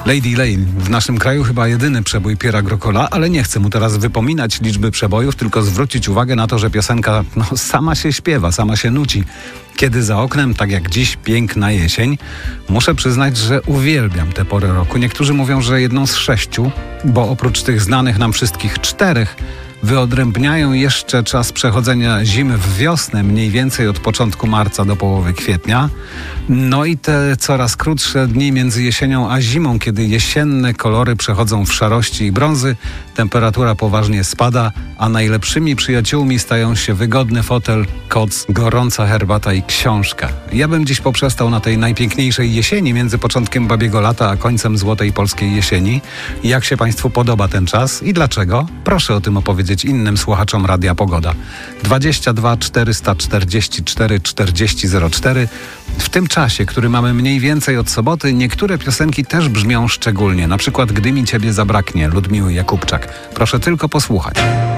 Lady Lane, w naszym kraju chyba jedyny przebój Pierre'a Grocola, ale nie chcę mu teraz wypominać liczby przebojów, tylko zwrócić uwagę na to, że piosenka sama się śpiewa, sama się nuci. Kiedy za oknem, tak jak dziś, piękna jesień, muszę przyznać, że uwielbiam tę porę roku. Niektórzy mówią, że jedną z 6, bo oprócz tych znanych nam wszystkich 4, wyodrębniają jeszcze czas przechodzenia zimy w wiosnę, mniej więcej od początku marca do połowy kwietnia. No i te coraz krótsze dni między jesienią a zimą, kiedy jesienne kolory przechodzą w szarości i brązy, temperatura poważnie spada, a najlepszymi przyjaciółmi stają się wygodny fotel, koc, gorąca herbata i książka. Ja bym dziś poprzestał na tej najpiękniejszej jesieni między początkiem babiego lata a końcem złotej polskiej jesieni. Jak się Państwu podoba ten czas i dlaczego? Proszę o tym opowiedzieć innym słuchaczom Radia Pogoda. 22 444 4004. W tym czasie, który mamy mniej więcej od soboty, niektóre piosenki też brzmią szczególnie. Na przykład Gdy mi ciebie zabraknie, Ludmiły Jakubczak. Proszę tylko posłuchać.